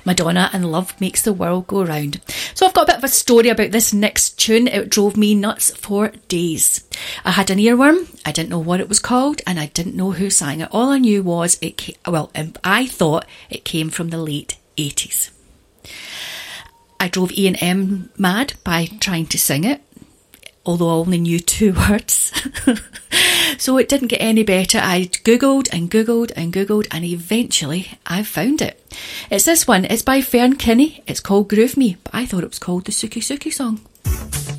Madonna and Love Makes the World Go Round. So I've got a bit of a story about this next tune. It drove me nuts for days. I had an earworm, I didn't know what it was called, and I didn't know who sang it. All I knew was I thought it came from the late 80s. I drove Ian M mad by trying to sing it, although I only knew 2 words. So it didn't get any better. I googled and googled and googled, and eventually I found it. It's this one. It's by Fern Kinney. It's called Groove Me, but I thought it was called the Suki Suki song.